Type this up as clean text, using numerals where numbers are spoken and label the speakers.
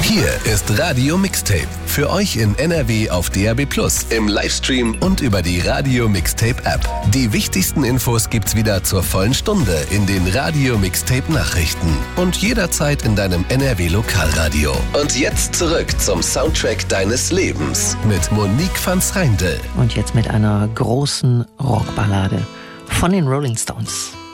Speaker 1: Hier ist Radio Mixtape. Für euch in NRW auf DAB+, im Livestream und über die Radio Mixtape App. Die wichtigsten Infos gibt's wieder zur vollen Stunde in den Radio Mixtape Nachrichten und jederzeit in deinem NRW Lokalradio. Und jetzt zurück zum Soundtrack deines Lebens mit Monique van Zwijndel.
Speaker 2: Und jetzt mit einer großen Rockballade von den Rolling Stones.